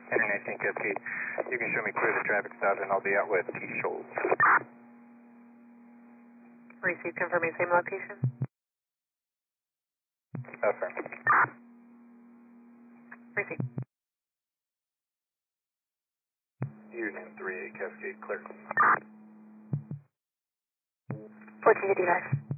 19 Cascade. You can show me clear the traffic stop and I'll be out with T Shoals. Received, confirming same location. Affirm. Received. Union 38 Cascade, clear. 1455.